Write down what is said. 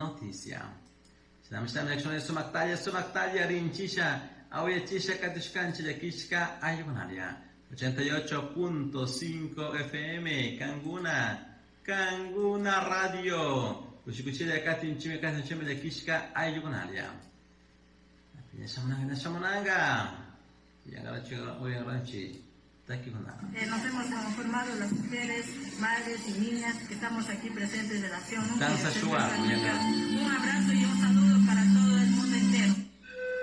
noticia. Sinamishtam yakshone sumaktaya rinchisha, auyachisha katushkancha yakishka ayunaria. 88.5 FM, Kanguna Radio. Kushikuchira katinchime katinchime yakishka ayunaria. Shamananga. Nos hemos formado las mujeres, madres y niñas que estamos aquí presentes de la acción. Un abrazo y un saludo.